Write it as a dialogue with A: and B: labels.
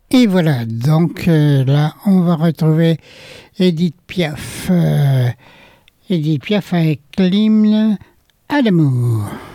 A: Et voilà, donc là, on va retrouver Edith Piaf. Edith Piaf avec l'hymne à l'amour.